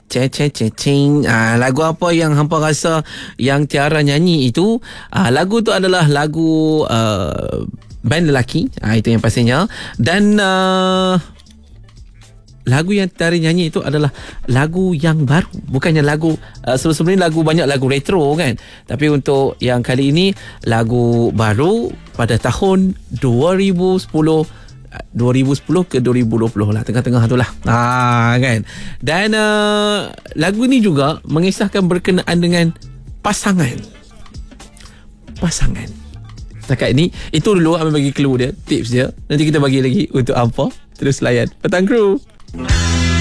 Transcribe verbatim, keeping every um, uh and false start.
Ceng ceng ceng ceng. Ah, lagu apa yang hampa rasa yang Tiara nyanyi itu? Ah, lagu tu adalah lagu uh, band lelaki. Ah, itu yang pastinya. Dan uh, lagu yang Tiara nyanyi itu adalah lagu yang baru. Bukannya lagu uh, sebelum-sebelum ni lagu banyak lagu retro kan. Tapi untuk yang kali ini lagu baru pada tahun dua ribu sepuluh dua ribu sepuluh ke dua ribu dua puluh lah, tengah-tengah tu lah. Ha, kan. Dan uh, lagu ni juga mengisahkan berkenaan dengan pasangan. Pasangan. Setakat ni itu dulu Amir bagi clue dia, tips dia. Nanti kita bagi lagi untuk hampa. Terus layan Petang Kru.